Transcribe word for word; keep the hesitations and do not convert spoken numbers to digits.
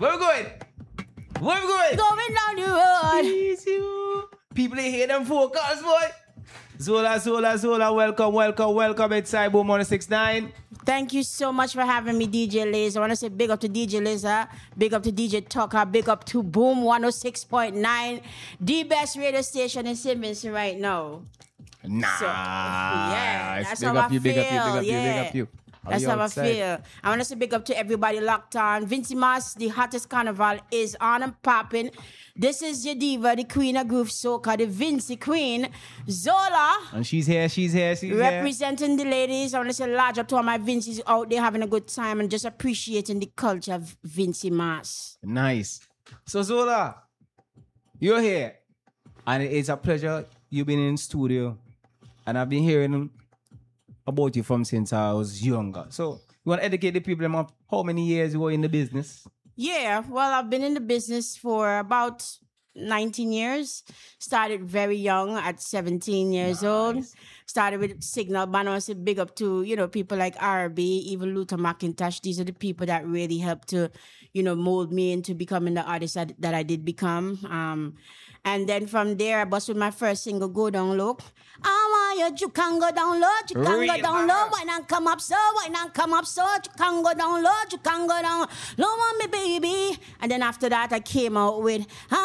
Where we going? Where we going? Going down the road. Easy. People they hear them vocals, boy. Zola, Zola, Zola, welcome, welcome, welcome inside Boom one sixty-nine. Thank you so much for having me, D J Liz. I want to say big up to D J Liza, big up to D J Tucker, big up to Boom one oh six point nine, the best radio station in Saint Vincent right now. Nah. So, yeah, that's big how up I you, feel. big up you, big up you, yeah. big up you. That's how outside? I feel. I want to say big up to everybody locked on. Vincy Mas, the hottest carnival is on and popping. This is your diva, the queen of groove soca, the Vincy queen, Zola. And she's here, she's here, she's representing here. the ladies. I want to say large up to all my Vincy's out there having a good time and just appreciating the culture of Vincy Mas. Nice. So Zola, you're here. And it's a pleasure you've been in studio. And I've been hearing about you from since I was younger. So you want to educate the people about how many years you were in the business? Yeah, well, I've been in the business for about nineteen years. Started very young at seventeen years nice. old. Started with Signal, but I want to say big up to, you know, people like R B, even Luther McIntosh. These are the people that really helped to, you know, mold me into becoming the artist that, that I did become. Um, and then from there, I bust with my first single, Go Down Low. I want you, you can go down low, you can Real go down low. Why not come up so, why not come up so, you can go down low, you can go down low on me, baby. And then after that, I came out with,